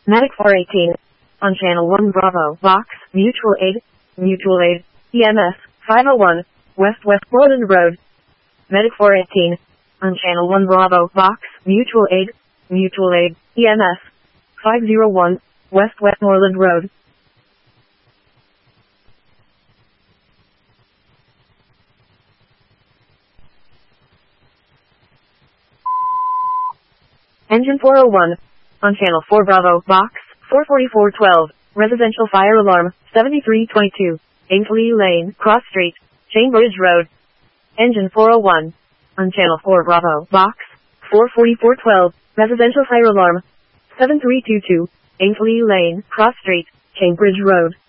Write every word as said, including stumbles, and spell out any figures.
Medic four eighteen. On channel one Bravo, Box, Mutual Aid, Mutual Aid, E M S, five oh one, West Westmoreland Road. Medic four eighteen. On channel one Bravo, Box, Mutual Aid, Mutual Aid, E M S, five oh one, West Westmoreland Road. Engine four oh one. On channel four Bravo, Box, four forty-four twelve, Residential Fire Alarm, seventy-three twenty-two, Ainsley Lane, Cross Street, Cambridge Road. Engine four oh one. On channel four Bravo, Box, four forty-four twelve, Residential Fire Alarm, seven three two two, Ainsley Lane, Cross Street, Cambridge Road.